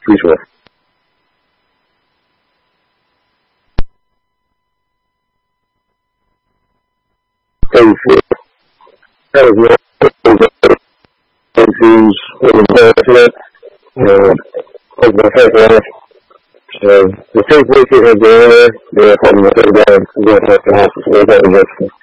Appreciate it. Thank you. That was one who's really passionate and over the fact that the things we can do there, they're from the third down, going to have to have to